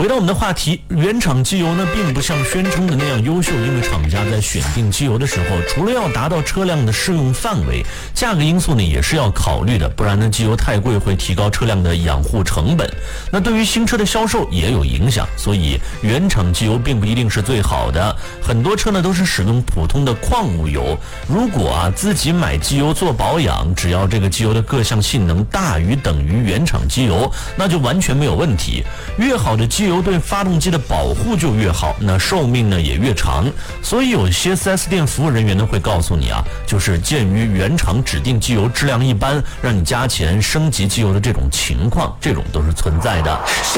回到我们的话题，原厂机油呢并不像宣称的那样优秀，因为厂家在选定机油的时候，除了要达到车辆的适用范围，价格因素呢也是要考虑的，不然呢机油太贵会提高车辆的养护成本，那对于新车的销售也有影响，所以原厂机油并不一定是最好的，很多车呢都是使用普通的矿物油。如果自己买机油做保养，只要这个机油的各项性能大于等于原厂机油，那就完全没有问题。越好的机油对发动机的保护就越好，那寿命呢也越长。所以有些 4S 店服务人员呢会告诉你就是鉴于原厂指定机油质量一般，让你加钱升级机油的这种情况，这种都是存在的。